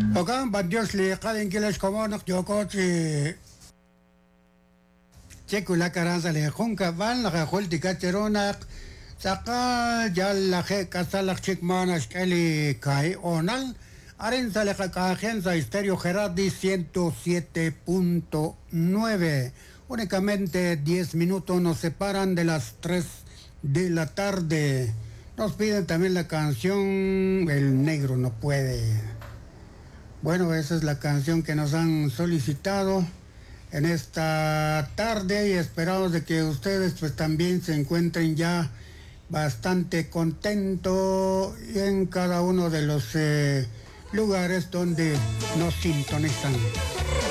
وكان بديوش لي قال إنجليش كمانك جوكوتي تشيكو لا كرانزا لي خونكا بان لغا خلتي كاتروناق ساقا جال لخي كاسالك تشيك ماناش كالي كاي اونال Aren sale Agencia Estéreo Gerardi 107.9. Únicamente 10 minutos nos separan de las 3 de la tarde. Nos piden también la canción El Negro No Puede. Bueno, esa es la canción que nos han solicitado en esta tarde y esperamos de que ustedes pues también se encuentren ya bastante contentos en cada uno de los lugares donde nos sintonizan.